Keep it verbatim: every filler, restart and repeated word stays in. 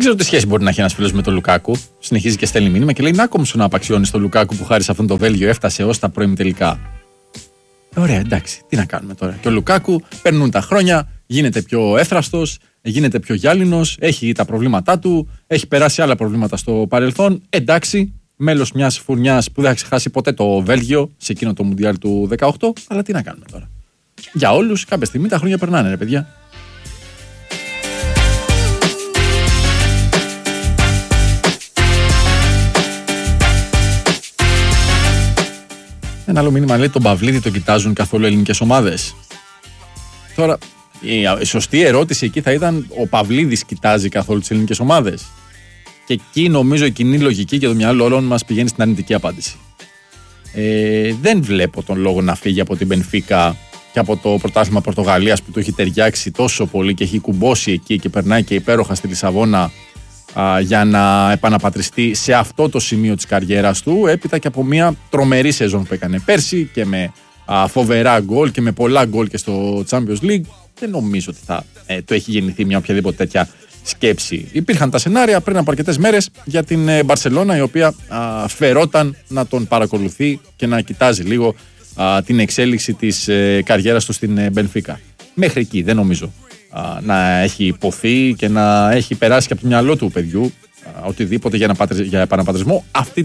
ξέρω τι σχέση μπορεί να έχει ένας φίλος με τον Λουκάκου. Συνεχίζει και στέλνει μήνυμα και λέει: να κόμψω να απαξιώνει τον Λουκάκου που χάρη σε αυτόν το Βέλγιο έφτασε ως τα προημιτελικά. Ωραία, εντάξει, τι να κάνουμε τώρα. Και ο Λουκάκου περνούν τα χρόνια, γίνεται πιο εύθραστος, γίνεται πιο γυάλινος, έχει τα προβλήματά του, έχει περάσει άλλα προβλήματα στο παρελθόν. Εντάξει, μέλος μιας φουρνιάς που δεν θα ξεχάσει ποτέ το Βέλγιο σε εκείνο το Μουντιάλ του δεκαοκτώ. Αλλά τι να κάνουμε τώρα. Για όλους, κάποια στιγμή τα χρόνια περνάνε, ρε παιδιά. Ένα άλλο μήνυμα λέει: τον Παυλίδη τον κοιτάζουν καθόλου ελληνικές ομάδες. Τώρα, η σωστή ερώτηση εκεί θα ήταν: ο Παυλίδης κοιτάζει καθόλου τις ελληνικές ομάδες? Και εκεί νομίζω η κοινή λογική και το μυαλό όλων μας πηγαίνει στην αρνητική απάντηση. Ε, δεν βλέπω τον λόγο να φύγει από την Μπενφίκα και από το πρωτάθλημα Πορτογαλίας που του έχει ταιριάξει τόσο πολύ και έχει κουμπώσει εκεί και περνάει και υπέροχα στη Λισαβόνα α, για να επαναπατριστεί σε αυτό το σημείο της καριέρας του, έπειτα και από μια τρομερή σεζόν που έκανε πέρσι και με α, φοβερά γκολ και με πολλά γκολ και στο Champions League. Δεν νομίζω ότι θα ε, το έχει γεννηθεί μια οποιαδήποτε τέτοια σκέψη. Υπήρχαν τα σενάρια πριν από αρκετές μέρες για την Μπαρσελόνα, η οποία α, φερόταν να τον παρακολουθεί και να κοιτάζει λίγο α, την εξέλιξη της ε, καριέρας του στην Μπενφίκα. Μέχρι εκεί δεν νομίζω α, να έχει υποθεί και να έχει περάσει και από το μυαλό του παιδιού α, οτιδήποτε για, για επαναπατρισμό αυτή